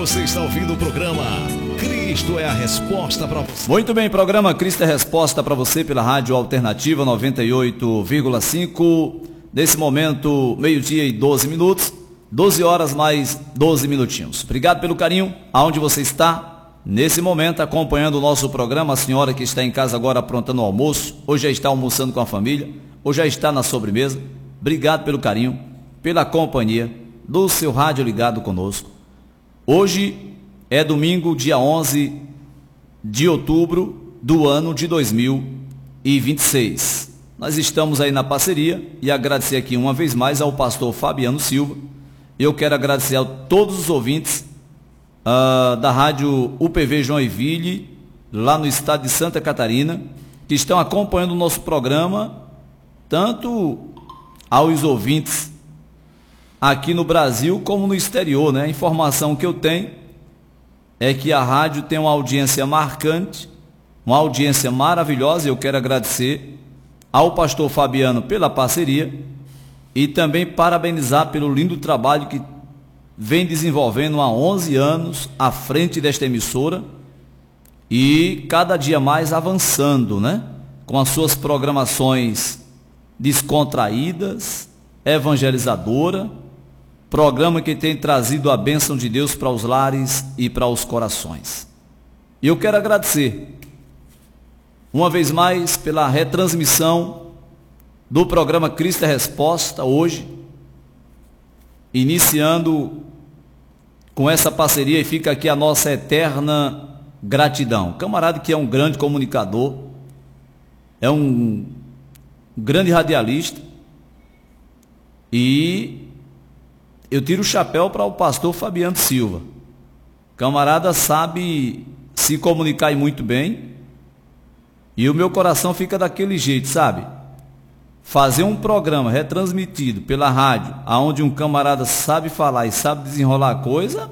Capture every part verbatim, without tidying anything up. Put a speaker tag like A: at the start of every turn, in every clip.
A: Você está ouvindo o programa Cristo é a Resposta para você.
B: Muito bem, programa Cristo é a Resposta para você pela Rádio Alternativa noventa e oito vírgula cinco. Nesse momento, meio-dia e doze minutos, doze horas mais doze minutinhos. Obrigado pelo carinho, aonde você está, nesse momento, acompanhando o nosso programa. A senhora que está em casa agora aprontando o almoço, ou já está almoçando com a família, ou já está na sobremesa. Obrigado pelo carinho, pela companhia do seu rádio ligado conosco. Hoje é domingo, dia onze de outubro do ano de dois mil e vinte e seis. Nós estamos aí na parceria e agradecer aqui uma vez mais ao pastor Fabiano Silva. Eu quero agradecer a todos os ouvintes uh, da rádio U P V Joinville, lá no estado de Santa Catarina, que estão acompanhando o nosso programa, tanto aos ouvintes aqui no Brasil como no exterior, né? A informação que eu tenho é que a rádio tem uma audiência marcante, uma audiência maravilhosa, e eu quero agradecer ao pastor Fabiano pela parceria e também parabenizar pelo lindo trabalho que vem desenvolvendo há onze anos à frente desta emissora e cada dia mais avançando, né? Com as suas programações descontraídas, evangelizadora, programa que tem trazido a bênção de Deus para os lares e para os corações. E eu quero agradecer, uma vez mais, pela retransmissão do programa Cristo é Resposta, hoje, iniciando com essa parceria, e fica aqui a nossa eterna gratidão. Camarada que é um grande comunicador, é um grande radialista, e eu tiro o chapéu para o pastor Fabiano Silva. Camarada sabe se comunicar muito bem, e o meu coração fica daquele jeito, sabe? Fazer um programa retransmitido pela rádio, aonde um camarada sabe falar e sabe desenrolar a coisa,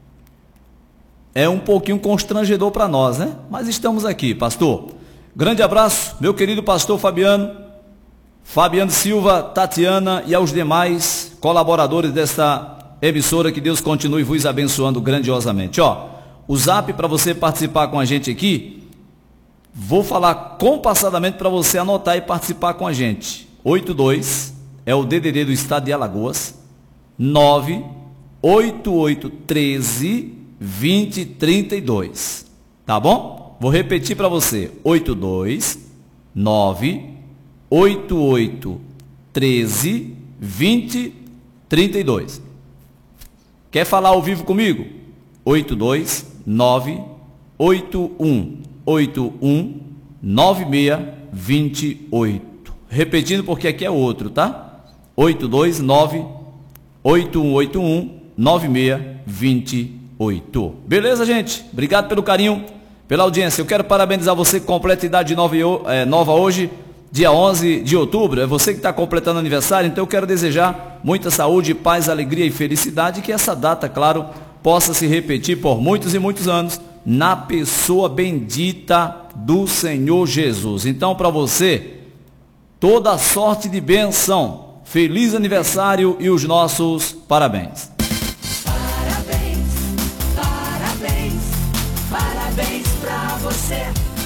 B: é um pouquinho constrangedor para nós, né? Mas estamos aqui, pastor. Grande abraço, meu querido pastor Fabiano, Fabiano Silva, Tatiana e aos demais colaboradores desta emissora, que Deus continue vos abençoando grandiosamente. Ó, o zap para você participar com a gente aqui, vou falar compassadamente para você anotar e participar com a gente. oito dois é o D D D do estado de Alagoas, nove oito oito um três vinte trinta e dois. Tá bom? Vou repetir para você. oito dois nove oito oito um três vinte trinta e dois. Quer falar ao vivo comigo? oito dois nove oito um oito um nove seis dois oito. Repetindo porque aqui é outro, tá? oito dois nove oito um oito um nove seis dois oito. Beleza, gente? Obrigado pelo carinho, pela audiência. Eu quero parabenizar você que completa idade nova, é, nova hoje, dia onze de outubro. É você que está completando aniversário, então eu quero desejar muita saúde, paz, alegria e felicidade, e que essa data, claro, possa se repetir por muitos e muitos anos na pessoa bendita do Senhor Jesus. Então, para você, toda sorte de bênção, feliz aniversário e os nossos parabéns.
C: Parabéns, parabéns, parabéns para você.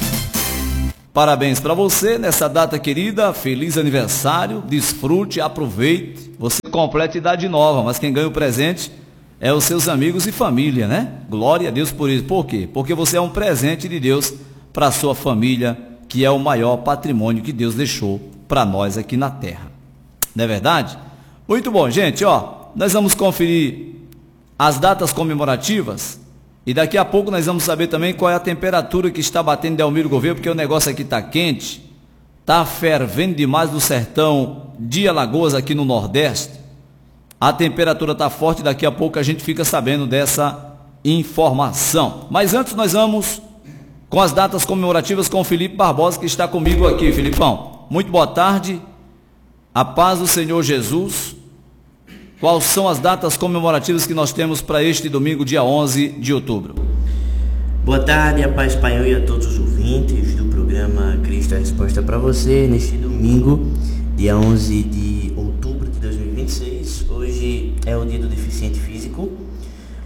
B: Parabéns para você nessa data querida, feliz aniversário, desfrute, aproveite. Você completa idade nova, mas quem ganha o presente é os seus amigos e família, né? Glória a Deus por isso. Por quê? Porque você é um presente de Deus para a sua família, que é o maior patrimônio que Deus deixou para nós aqui na terra. Não é verdade? Muito bom, gente, ó, nós vamos conferir as datas comemorativas. E daqui a pouco nós vamos saber também qual é a temperatura que está batendo em Delmiro Gouveia, porque o negócio aqui está quente, está fervendo demais no sertão de Alagoas, aqui no Nordeste. A temperatura está forte, daqui a pouco a gente fica sabendo dessa informação. Mas antes nós vamos com as datas comemorativas com o Felipe Barbosa, que está comigo aqui. Filipão, muito boa tarde, a paz do Senhor Jesus. Quais são as datas comemorativas que nós temos para este domingo, dia onze de outubro?
D: Boa tarde, a paz Pai e a todos os ouvintes do programa Cristo é a Resposta para você, neste domingo, dia onze de outubro de dois mil e vinte e seis. Hoje é o dia do deficiente físico.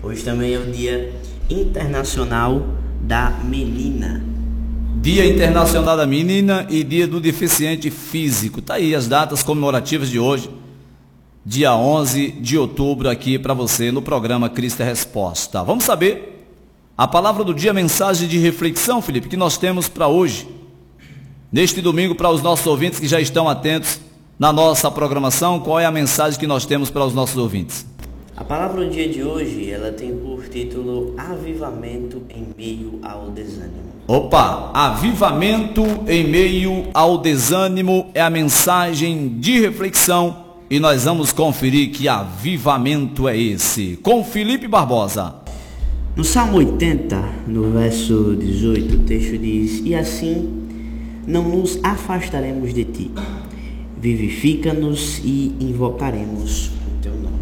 D: Hoje também é o Dia Internacional da Menina.
B: Dia Internacional da Menina e Dia do Deficiente Físico. Tá aí as datas comemorativas de hoje, dia onze de outubro, aqui para você no programa Cristo é Resposta. Vamos saber a palavra do dia, a mensagem de reflexão, Felipe, que nós temos para hoje, neste domingo, para os nossos ouvintes que já estão atentos na nossa programação. Qual é a mensagem que nós temos para os nossos ouvintes?
D: A palavra do dia de hoje, ela tem por título Avivamento em meio ao desânimo.
B: Opa, avivamento em meio ao desânimo é a mensagem de reflexão e nós vamos conferir que avivamento é esse, com Felipe Barbosa.
D: No Salmo oitenta, no verso dezoito, o texto diz: E assim não nos afastaremos de ti, vivifica-nos e invocaremos o teu nome.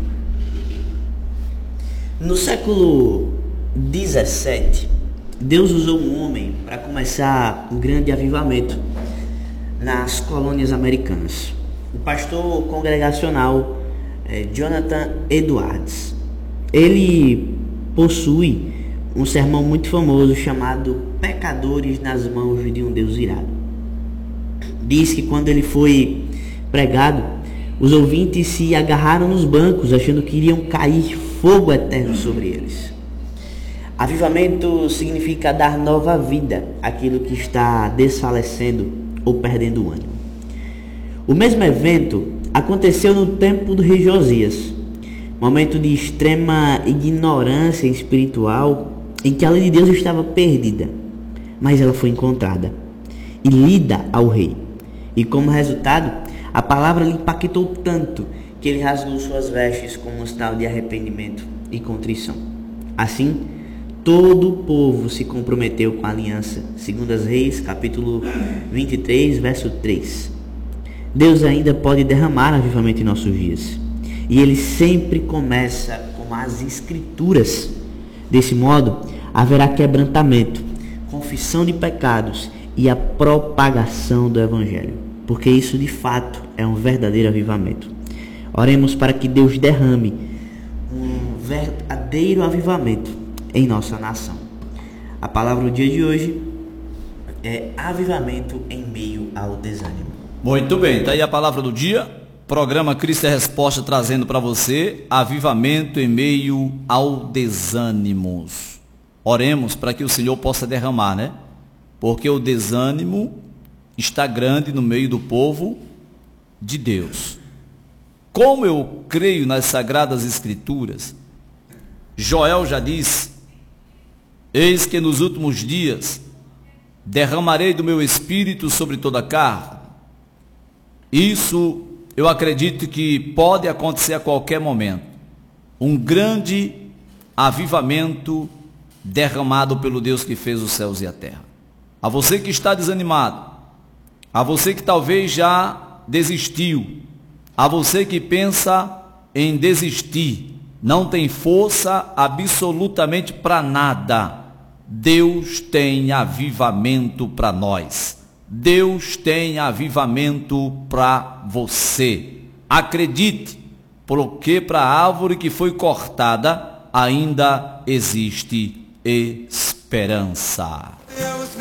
D: No século dezessete, Deus usou um homem para começar um grande avivamento nas colônias americanas. O pastor congregacional eh, Jonathan Edwards. Ele possui um sermão muito famoso chamado Pecadores nas Mãos de um Deus Irado. Diz que quando ele foi pregado, os ouvintes se agarraram nos bancos, achando que iriam cair fogo eterno sobre eles. Avivamento significa dar nova vida àquilo que está desfalecendo ou perdendo o ânimo. O mesmo evento aconteceu no tempo do rei Josias, momento de extrema ignorância espiritual em que a lei de Deus estava perdida, mas ela foi encontrada e lida ao rei. E como resultado, a palavra lhe impactou tanto que ele rasgou suas vestes como um sinal de arrependimento e contrição. Assim, todo o povo se comprometeu com a aliança. Segundo as Reis, capítulo vinte e três, verso três. Deus ainda pode derramar avivamento em nossos dias. E ele sempre começa com as escrituras. Desse modo, haverá quebrantamento, confissão de pecados e a propagação do evangelho. Porque isso de fato é um verdadeiro avivamento. Oremos para que Deus derrame um verdadeiro avivamento em nossa nação. A palavra do dia de hoje é avivamento em meio ao desânimo.
B: Muito bem, está aí a palavra do dia. Programa Cristo é Resposta trazendo para você avivamento em meio ao desânimo. Oremos para que o Senhor possa derramar, né? Porque o desânimo está grande no meio do povo de Deus. Como eu creio nas Sagradas Escrituras, Joel já diz: Eis que nos últimos dias derramarei do meu espírito sobre toda a carne. Isso eu acredito que pode acontecer a qualquer momento. Um grande avivamento derramado pelo Deus que fez os céus e a terra. A você que está desanimado, a você que talvez já desistiu, a você que pensa em desistir, não tem força absolutamente para nada, Deus tem avivamento para nós. Deus tem avivamento para você. Acredite, porque para a árvore que foi cortada ainda existe esperança.